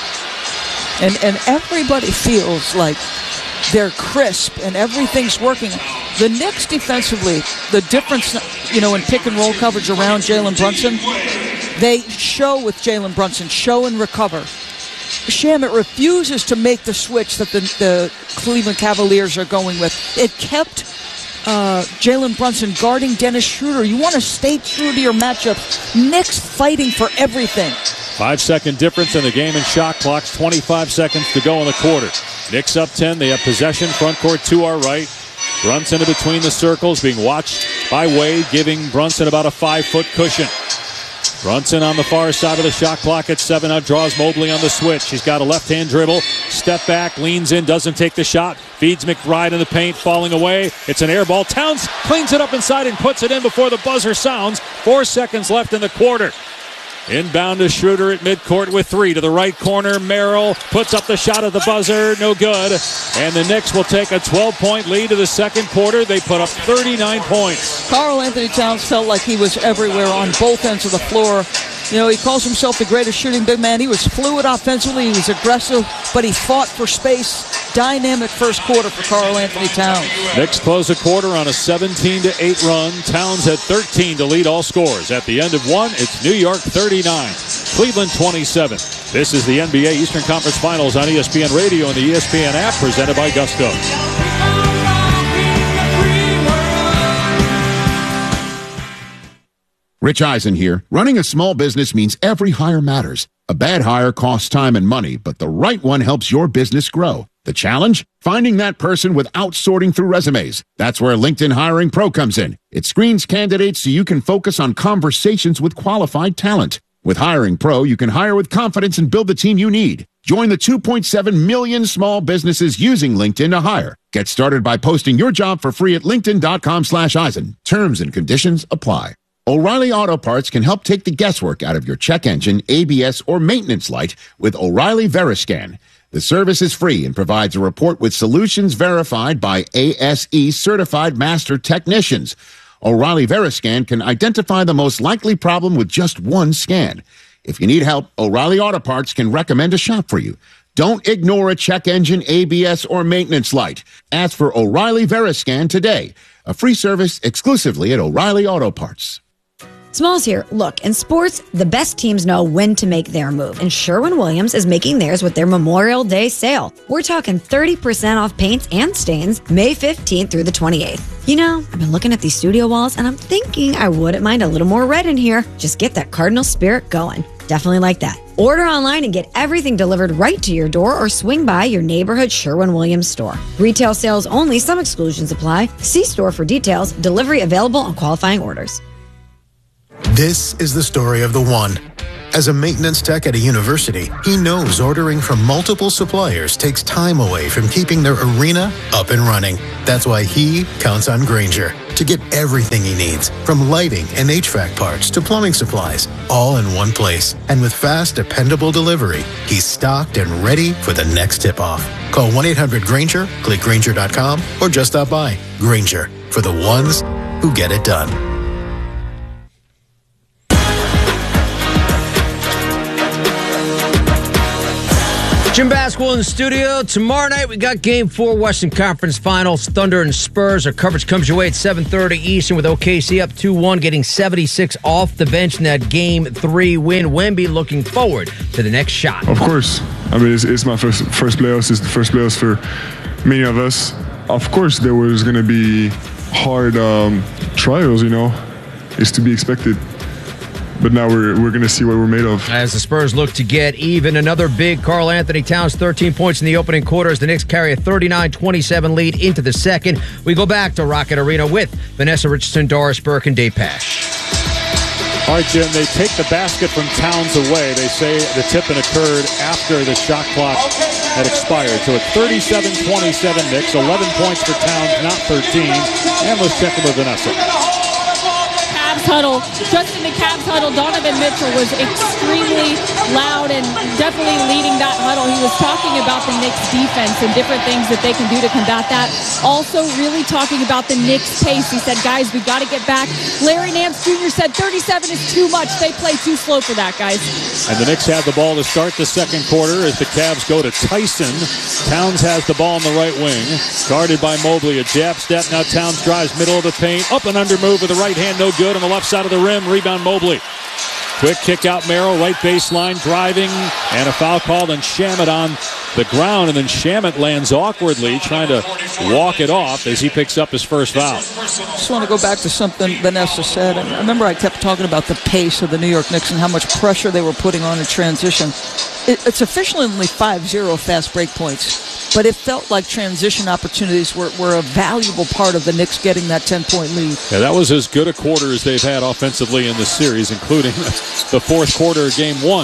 And everybody feels like they're crisp and everything's working. The Knicks defensively, the difference, in pick and roll coverage around Jalen Brunson, they show with Jalen Brunson, show and recover. Shamet refuses to make the switch that the Cleveland Cavaliers are going with. It kept Jalen Brunson guarding Dennis Schroeder. You want to stay true to your matchups. Knicks fighting for everything. 5-second difference in the game and shot clocks. 25 seconds to go in the quarter. Knicks up 10. They have possession. Front court to our right. Brunson in between the circles, being watched by Wade, giving Brunson about a 5-foot cushion. Brunson on the far side of the shot clock at 7. Now draws Mobley on the switch. He's got a left-hand dribble. Step back, leans in, doesn't take the shot. Feeds McBride in the paint, falling away. It's an air ball. Towns cleans it up inside and puts it in before the buzzer sounds. 4 seconds left in the quarter. Inbound to Schroeder at midcourt with 3 to the right corner. Merrill puts up the shot at the buzzer. No good. And the Knicks will take a 12-point lead to the second quarter. They put up 39 points. Karl Anthony Towns felt like he was everywhere on both ends of the floor. He calls himself the greatest shooting big man. He was fluid offensively. He was aggressive, but he fought for space. Dynamic first quarter for Karl Anthony Towns. Knicks close a quarter on a 17-8 run. Towns had 13 to lead all scores. At the end of 1, it's New York 39, Cleveland 27. This is the NBA Eastern Conference Finals on ESPN Radio and the ESPN app, presented by Gusto. Rich Eisen here. Running a small business means every hire matters. A bad hire costs time and money, but the right one helps your business grow. The challenge? Finding that person without sorting through resumes. That's where LinkedIn Hiring Pro comes in. It screens candidates so you can focus on conversations with qualified talent. With Hiring Pro, you can hire with confidence and build the team you need. Join the 2.7 million small businesses using LinkedIn to hire. Get started by posting your job for free at linkedin.com/Eisen. Terms and conditions apply. O'Reilly Auto Parts can help take the guesswork out of your check engine, ABS, or maintenance light with O'Reilly Veriscan. The service is free and provides a report with solutions verified by ASE certified master technicians. O'Reilly Veriscan can identify the most likely problem with just one scan. If you need help, O'Reilly Auto Parts can recommend a shop for you. Don't ignore a check engine, ABS, or maintenance light. Ask for O'Reilly Veriscan today. A free service exclusively at O'Reilly Auto Parts. Smalls here. Look, in sports, the best teams know when to make their move, and Sherwin-Williams is making theirs with their Memorial Day sale. We're talking 30% off paints and stains May 15th through the 28th. I've been looking at these studio walls, and I'm thinking I wouldn't mind a little more red in here. Just get that Cardinal spirit going. Definitely like that. Order online and get everything delivered right to your door, or swing by your neighborhood Sherwin-Williams store. Retail sales only. Some exclusions apply. See store for details. Delivery available on qualifying orders. This is the story of the one. As a maintenance tech at a university, he knows ordering from multiple suppliers takes time away from keeping their arena up and running. That's why he counts on Grainger to get everything he needs, from lighting and HVAC parts to plumbing supplies, all in one place. And with fast, dependable delivery, he's stocked and ready for the next tip-off. Call 1-800-GRAINGER, click Grainger.com, or just stop by. Grainger, for the ones who get it done. Jim Basketball in the studio. Tomorrow night we got Game 4 Western Conference Finals. Thunder and Spurs. Our coverage comes your way at 7:30 Eastern with OKC up 2-1, getting 76 off the bench in that Game 3 win. Wemby looking forward to the next shot. Of course. I mean, it's my first playoffs. It's the first playoffs for many of us. Of course, there was going to be hard trials, It's to be expected. But now we're going to see what we're made of. As the Spurs look to get even, another big Karl Anthony Towns, 13 points in the opening quarter as the Knicks carry a 39-27 lead into the second. We go back to Rocket Arena with Vanessa Richardson, Doris Burke, and Dave Pasch. All right, Jim, they take the basket from Towns away. They say the tipping occurred after the shot clock had expired. So it's 37-27 Knicks, 11 points for Towns, not 13. And let's check in with Vanessa. Huddle, just in the Cavs huddle, Donovan Mitchell was extremely loud and definitely leading that huddle. He was talking about the Knicks defense and different things that they can do to combat that. Also really talking about the Knicks pace. He said, guys, we got to get back. Larry Nance Jr. said 37 is too much. They play too slow for that, guys. And the Knicks have the ball to start the second quarter as the Cavs go to Tyson. Towns has the ball on the right wing, guarded by Mobley. A jab step, now Towns drives middle of the paint, up and under move with the right hand, no good on the left side of the rim, rebound Mobley. Quick kick out Merrill, right baseline, driving, and a foul called on Shamet on the ground, and then Shamet lands awkwardly, trying to walk it off as he picks up his first foul. I just want to go back to something Vanessa said. And I remember I kept talking about the pace of the New York Knicks and how much pressure they were putting on in transition. It's officially only 5-0 fast break points, but it felt like transition opportunities were a valuable part of the Knicks getting that 10-point lead. Yeah, that was as good a quarter as they've had offensively in this series, including the fourth quarter of Game 1.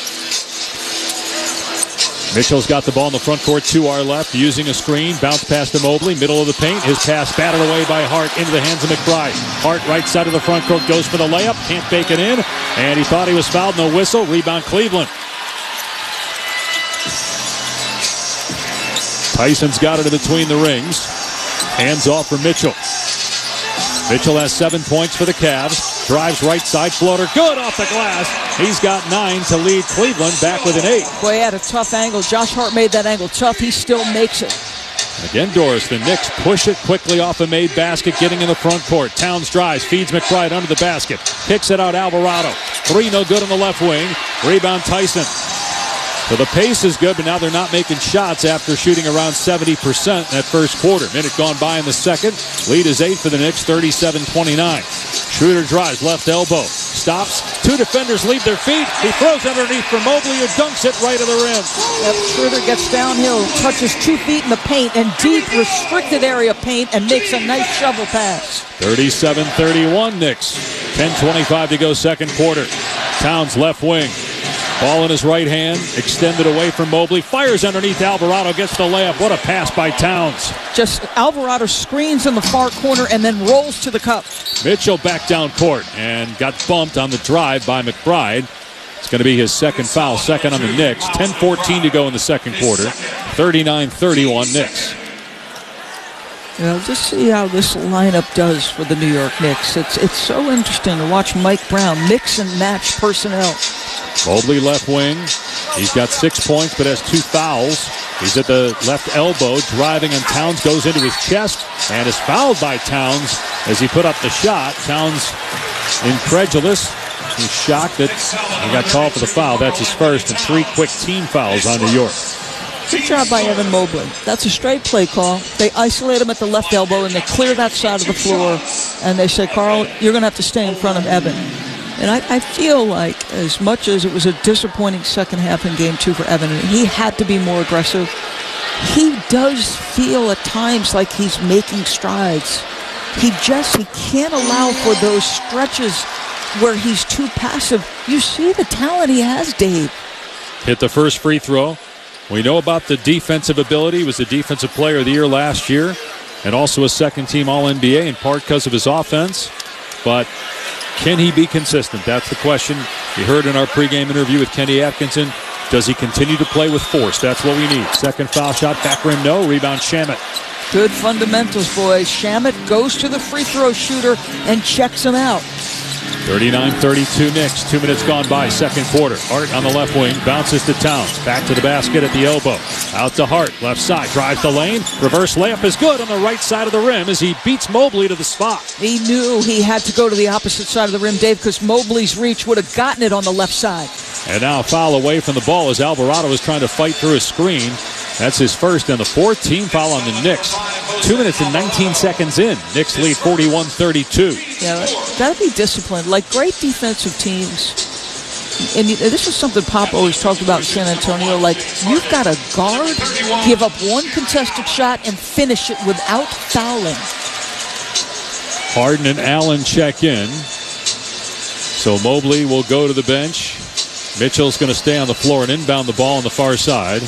Mitchell's got the ball in the front court to our left, using a screen, bounce pass to Mobley, middle of the paint. His pass batted away by Hart into the hands of McBride. Hart, right side of the front court, goes for the layup, can't bake it in, and he thought he was fouled, no whistle, rebound Cleveland. Tyson's got it in between the rings. Hands off for Mitchell. Mitchell has 7 points for the Cavs. Drives right side, floater, good off the glass. He's got 9 to lead Cleveland back with an 8. Boy, he had a tough angle. Josh Hart made that angle tough. He still makes it. Again, Doris, the Knicks push it quickly off a made basket, getting in the front court. Towns drives, feeds McBride under the basket. Kicks it out, Alvarado. 3 no good on the left wing. Rebound Tyson. So the pace is good, but now they're not making shots after shooting around 70% in that first quarter. Minute gone by in the second. Lead is 8 for the Knicks, 37-29. Schroeder drives, left elbow. Stops. 2 defenders leave their feet. He throws underneath for Mobley, who dunks it right of the rim. Yep, Schroeder gets downhill, touches 2 feet in the paint and deep restricted area paint and makes a nice shovel pass. 37-31 Knicks. 10:25 to go second quarter. Towns left wing. Ball in his right hand, extended away from Mobley, fires underneath Alvarado, gets the layup. What a pass by Towns. Just Alvarado screens in the far corner and then rolls to the cup. Mitchell back down court and got bumped on the drive by McBride. It's going to be his second foul, second on the Knicks. 10:14 to go in the second quarter. 39-31 Knicks. Just see how this lineup does for the New York Knicks. It's so interesting to watch Mike Brown mix and match personnel. Mobley left wing. He's got 6 points but has 2 fouls. He's at the left elbow, driving, and Towns goes into his chest and is fouled by Towns as he put up the shot. Towns incredulous. He's shocked that he got called for the foul. That's his first, and 3 quick team fouls on New York. Good job by Evan Mobley. That's a straight play call. They isolate him at the left elbow and they clear that side of the floor. And they say, Karl, you're going to have to stay in front of Evan. And I feel like as much as it was a disappointing second half in Game 2 for Evan, and he had to be more aggressive, he does feel at times like he's making strides. He can't allow for those stretches where he's too passive. You see the talent he has, Dave. Hit the first free throw. We know about the defensive ability. He was the defensive player of the year last year. and also a second-team All-NBA in part because of his offense. But can he be consistent? That's the question. You heard in our pregame interview with Kenny Atkinson. Does he continue to play with force? That's what we need. Second foul shot, back rim, no. Rebound, Shamet. Good fundamentals, boys. Shamet goes to the free throw shooter and checks him out. 39-32 Knicks. 2 minutes gone by, second quarter. Hart on the left wing, bounces to Towns. Back to the basket at the elbow. Out to Hart, left side, drives the lane. Reverse layup is good on the right side of the rim as he beats Mobley to the spot. He knew he had to go to the opposite side of the rim, Dave, because Mobley's reach would have gotten it on the left side. And now a foul away from the ball as Alvarado is trying to fight through a screen. That's his first and the fourth team foul on the Knicks. 2 minutes and 19 seconds in. Knicks lead 41-32. Yeah, gotta be disciplined. Like great defensive teams. And this is something Pop always talked about in San Antonio. Like, you've got to guard, give up one contested shot, and finish it without fouling. Harden and Allen check in. So Mobley will go to the bench. Mitchell's going to stay on the floor and inbound the ball on the far side.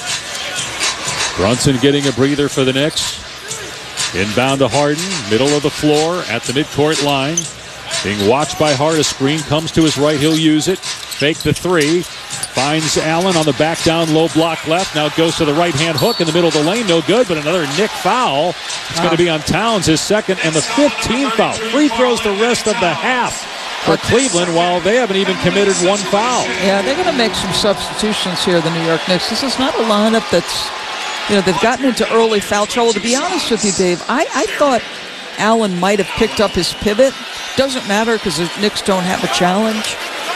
Brunson getting a breather for the Knicks. Inbound to Harden, middle of the floor at the midcourt line. Being watched by Hart. A screen comes to his right. He'll use it. Fake the three. Finds Allen on the back down, low block left. Now goes to the right-hand hook in the middle of the lane. No good, but another Knick foul. It's going to be on Towns, his second and the 15th foul. Free throws the rest of the half for Cleveland while they haven't even committed one foul. Yeah, they're going to make some substitutions here, the New York Knicks. This is not a lineup that's, they've gotten into early foul trouble. To be honest with you, Dave, I thought Allen might have picked up his pivot. Doesn't matter because the Knicks don't have a challenge.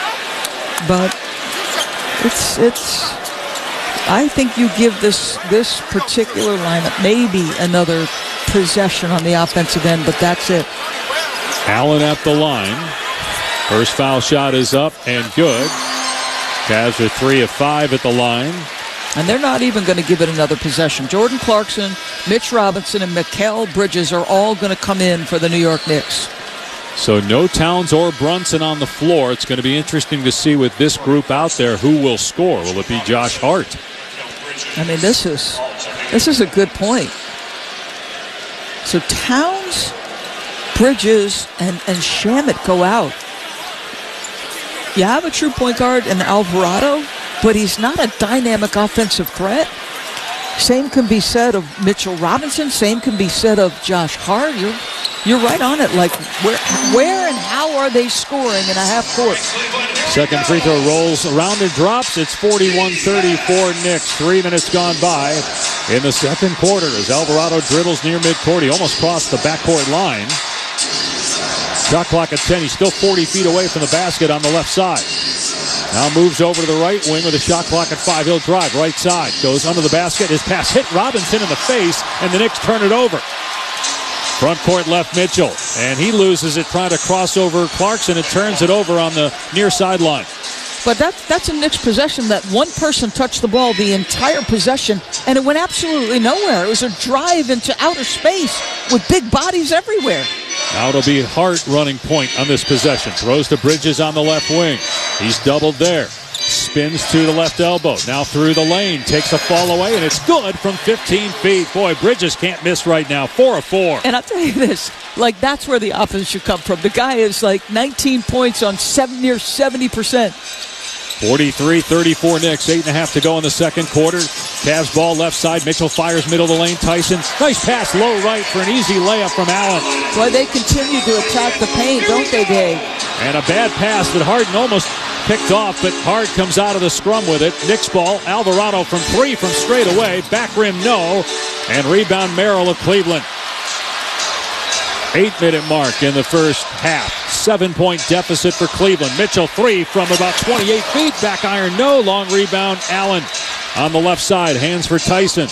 But it's. I think you give this particular lineup maybe another possession on the offensive end, but that's it. Allen at the line. First foul shot is up and good. Cavs are 3 of 5 at the line. And they're not even going to give it another possession. Jordan Clarkson, Mitch Robinson, and Mikal Bridges are all going to come in for the New York Knicks. So no Towns or Brunson on the floor. It's going to be interesting to see with this group out there who will score. Will it be Josh Hart? I mean, this is a good point. So Towns, Bridges, and Shamet go out. You have a true point guard in Alvarado, but he's not a dynamic offensive threat. Same can be said of Mitchell Robinson. Same can be said of Josh Hart. You're right on it. Like, where and how are they scoring in a half court? Second free throw rolls around and drops. It's 41-34 Knicks. 3 minutes gone by in the second quarter as Alvarado dribbles near midcourt. He almost crossed the backcourt line. Shot clock at 10. He's still 40 feet away from the basket on the left side. Now moves over to the right wing with a shot clock at 5. He'll drive right side. Goes under the basket. His pass hit Robinson in the face, and the Knicks turn it over. Front court left Mitchell, and he loses it trying to cross over Clarkson and turns it over on the near sideline. But that's a Knicks possession that one person touched the ball the entire possession, and it went absolutely nowhere. It was a drive into outer space with big bodies everywhere. Now it'll be Hart running point on this possession. Throws to Bridges on the left wing. He's doubled there. Spins to the left elbow. Now through the lane. Takes a fall away, and it's good from 15 feet. Boy, Bridges can't miss right now. 4 of 4. And I'll tell you this. Like, that's where the offense should come from. The guy is like 19 points on near 70%. 43-34 Knicks. 8.5 to go in the second quarter. Cavs ball left side. Mitchell fires middle of the lane. Tyson. Nice pass low right for an easy layup from Allen. Boy, they continue to attack the paint, don't they, Dave? And a bad pass that Harden almost picked off, but Hart comes out of the scrum with it. Knicks ball. Alvarado from 3 from straight away. Back rim, no. And rebound Merrill of Cleveland. 8-minute mark in the first half. 7-point deficit for Cleveland. Mitchell 3 from about 28 feet. Back iron, no. Long rebound, Allen on the left side. Hands for Tyson.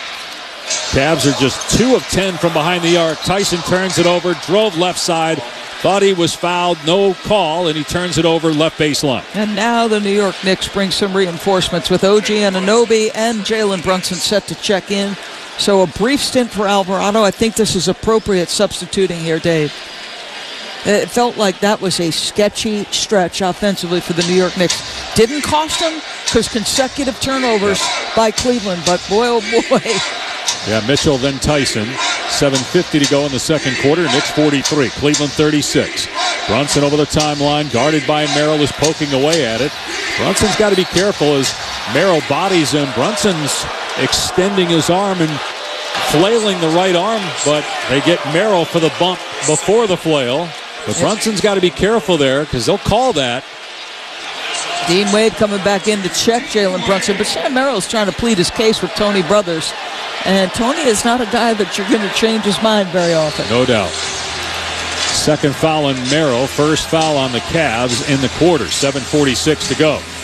Cavs are just 2 of 10 from behind the arc. Tyson turns it over, drove left side. Thought he was fouled, no call, and he turns it over left baseline. And now the New York Knicks bring some reinforcements with OG Anunoby and Jalen Brunson set to check in. So a brief stint for Alvarado. I think this is appropriate substituting here, Dave. It felt like that was a sketchy stretch offensively for the New York Knicks. Didn't cost them because consecutive turnovers by Cleveland, but boy, oh boy. Yeah, Mitchell, then Tyson. 7:50 to go in the second quarter. Knicks 43, Cleveland 36. Brunson over the timeline, guarded by Merrill, is poking away at it. Brunson's got to be careful as Merrill bodies him. Brunson's extending his arm and flailing the right arm, but they get Merrill for the bump before the flail. But Brunson's got to be careful there because they'll call that. Dean Wade coming back in to check Jalen Brunson, but Sam Merrill's trying to plead his case with Tony Brothers. And Tony is not a guy that you're going to change his mind very often. No doubt. Second foul on Merrill, first foul on the Cavs in the quarter. 7:46 to go.